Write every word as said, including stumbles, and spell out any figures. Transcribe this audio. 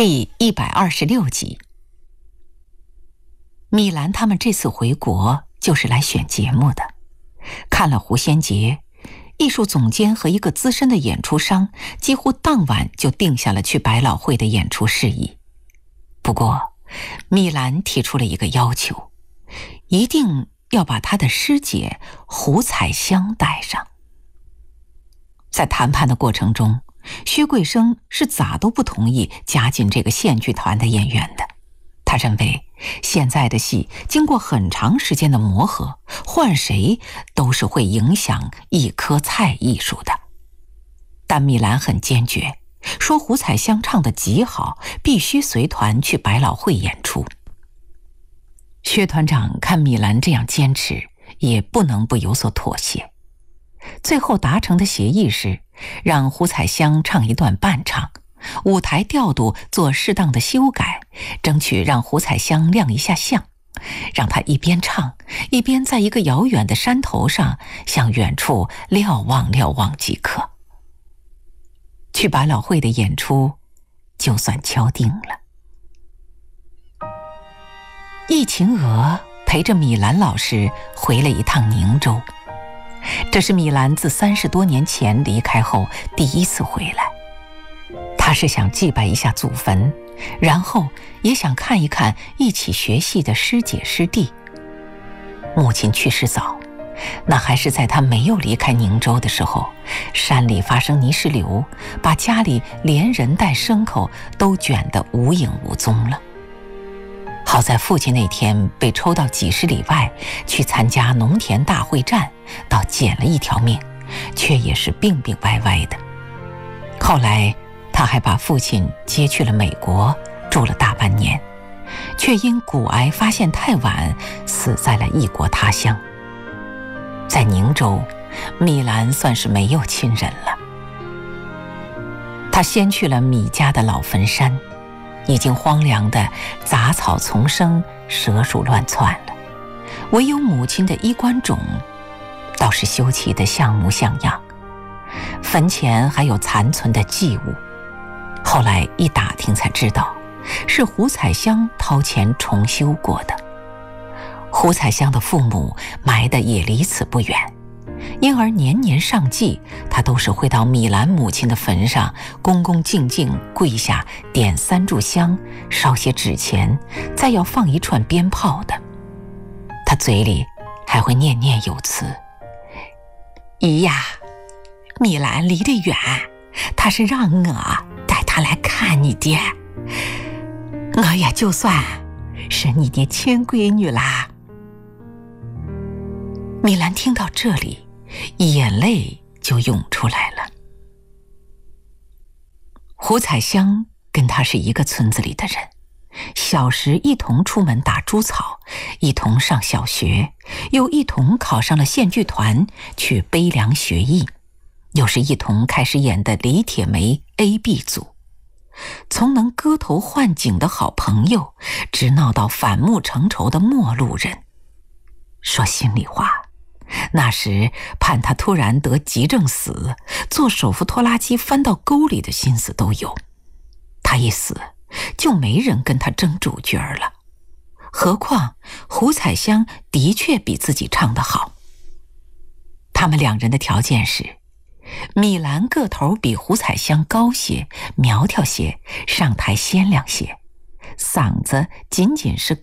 第一百二十六集。米兰他们这次回国就是来选节目的，看了胡先杰，艺术总监和一个资深的演出商几乎当晚就定下了去百老汇的演出事宜。不过米兰提出了一个要求，一定要把他的师姐胡彩香带上。在谈判的过程中，薛桂生是咋都不同意加进这个县剧团的演员的。他认为现在的戏经过很长时间的磨合，换谁都是会影响一颗菜艺术的。但米兰很坚决，说胡彩香唱得极好，必须随团去百老汇演出。薛团长看米兰这样坚持，也不能不有所妥协。最后达成的协议是让胡彩香唱一段伴唱，舞台调度做适当的修改，争取让胡彩香亮一下相，让她一边唱一边在一个遥远的山头上向远处瞭望瞭望即可。去百老汇的演出就算敲定了。易秦娥陪着米兰老师回了一趟宁州，这是米兰自三十多年前离开后第一次回来。他是想祭拜一下祖坟，然后也想看一看一起学戏的师姐师弟。母亲去世早，那还是在他没有离开宁州的时候，山里发生泥石流，把家里连人带牲口都卷得无影无踪了。好在父亲那天被抽到几十里外去参加农田大会战，倒捡了一条命，却也是病病歪歪的。后来他还把父亲接去了美国，住了大半年，却因骨癌发现太晚，死在了异国他乡。在宁州，米兰算是没有亲人了。他先去了米家的老坟山，已经荒凉的杂草丛生，蛇鼠乱窜了，唯有母亲的衣冠冢倒是修葺得像模像样，坟前还有残存的祭物。后来一打听才知道，是胡彩香掏钱重修过的。胡彩香的父母埋的也离此不远，因而年年上祭，他都是会到米兰母亲的坟上恭恭敬敬跪下，点三炷香，烧些纸钱，再要放一串鞭炮的。他嘴里还会念念有词：姨呀，米兰离得远，他是让我带他来看你的，我也就算是你的亲闺女啦。米兰听到这里，眼泪就涌出来了。胡彩香跟他是一个村子里的人，小时一同出门打猪草，一同上小学，又一同考上了县剧团去悲凉学艺，又是一同开始演的李铁梅 A B 组。从能割头换颈的好朋友，直闹到反目成仇的陌路人。说心里话，那时盼他突然得急症死，坐手扶拖拉机翻到沟里的心思都有。他一死，就没人跟他争主角了。何况胡彩香的确比自己唱得好。他们两人的条件是，米兰个头比胡彩香高些，苗条些，上台鲜亮些，嗓子仅仅是